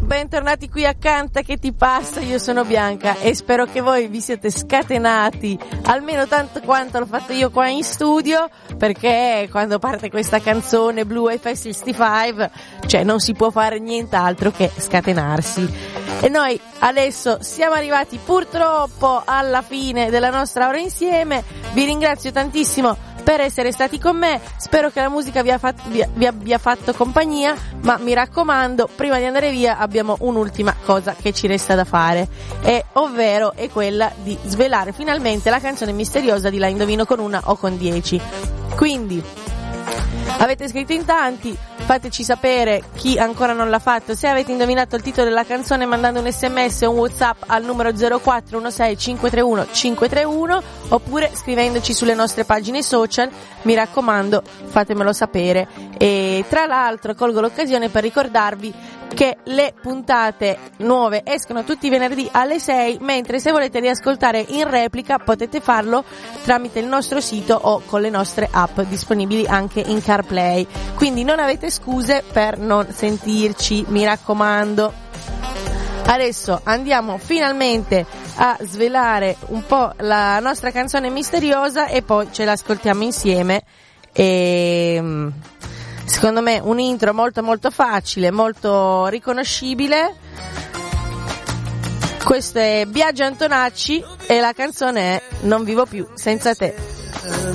bentornati qui a Canta che ti passa, io sono Bianca e spero che voi vi siete scatenati almeno tanto quanto l'ho fatto io qua in studio, perché quando parte questa canzone Blue FS 65, cioè non si può fare nient'altro che scatenarsi. E noi adesso siamo arrivati purtroppo alla fine della nostra ora insieme, vi ringrazio tantissimo per essere stati con me, spero che la musica vi abbia fatto compagnia, ma mi raccomando, prima di andare via abbiamo un'ultima cosa che ci resta da fare, ovvero è quella di svelare finalmente la canzone misteriosa di La indovino con 1 o con 10. Quindi avete scritto in tanti, fateci sapere chi ancora non l'ha fatto. Se avete indovinato il titolo della canzone mandando un sms o un WhatsApp al numero 0416 531 531 oppure scrivendoci sulle nostre pagine social, mi raccomando fatemelo sapere. E tra l'altro colgo l'occasione per ricordarvi che le puntate nuove escono tutti i venerdì alle 6, mentre se volete riascoltare in replica potete farlo tramite il nostro sito o con le nostre app disponibili anche in CarPlay, quindi non avete scuse per non sentirci, mi raccomando. Adesso andiamo finalmente a svelare un po' la nostra canzone misteriosa e poi ce l'ascoltiamo insieme. E secondo me un intro molto molto facile, molto riconoscibile. Questo è Biagio Antonacci e la canzone è Non vivo più senza te.